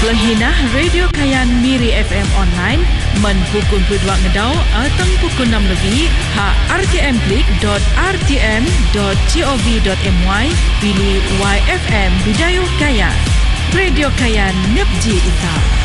Lehinah Radio Kayan Miri FM online men pukul 22 ngedau atau pukul 6 lebih ha rtm.rtm.gov.my pilih YFM Bidayuh Kayan. Radio Kayan Nepji Ita.